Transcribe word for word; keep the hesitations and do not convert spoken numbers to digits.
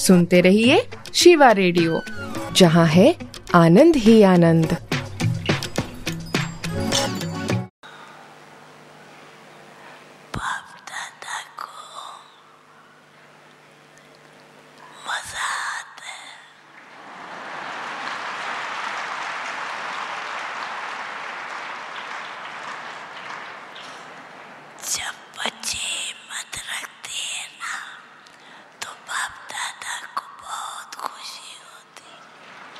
सुनते रहिए शिवा रेडियो, जहाँ है आनंद ही आनंद।